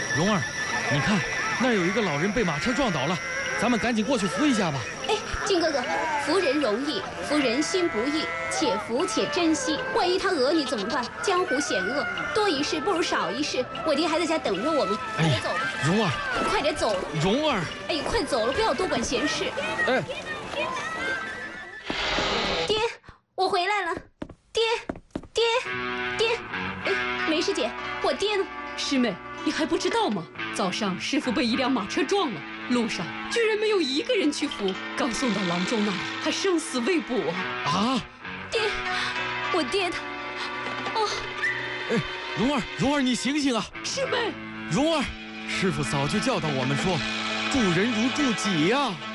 蓉儿，你看，那儿有一个老人被马车撞倒了，咱们赶紧过去扶一下吧。 哎，靖哥哥，扶人容易，扶人心不易，且扶且珍惜。万一他讹你怎么办？江湖险恶，多一事不如少一事。我爹还在家等着我们，快点走吧。 蓉儿， 快点走。 蓉儿， 哎，快走了，不要多管闲事。 哎， 爹，我回来了。爹，哎，梅师姐，我爹呢？ 师妹，你还不知道吗？早上师傅被一辆马车撞了，路上居然没有一个人去扶，刚送到郎中那里，还生死未卜啊！ 啊！ 爹，我爹他，哦， 哎，蓉儿，你醒醒啊！ 师妹， 蓉儿，师傅早就教导我们说，助人如助己呀。